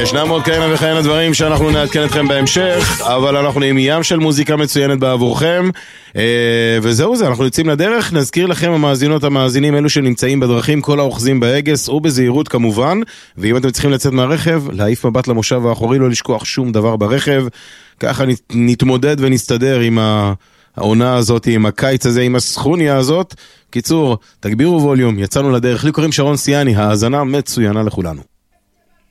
ישנם עוד כהנה וכהנה דברים שאנחנו נעדכן אתכם בהמשך, אבל אנחנו עם ים של מוזיקה מצוינת בעבורכם, וזהו זה, אנחנו יוצאים לדרך. נזכיר לכם המאזינות המאזינים, אלו שנמצאים בדרכים, כל האוחזים בהגס ובזהירות כמובן, ואם אתם צריכים לצאת מהרכב, להעיף מבט למושב האחורי, לא לשכוח שום דבר ברכב, ככה נתמודד ונסתדר עם העונה הזאת, עם הקיץ הזה, עם הסכוניה הזאת. קיצור, תגבירו ווליום, יצאנו לדרך. לי קוראים שרון סיאני, האזנה מצוינה לכולנו.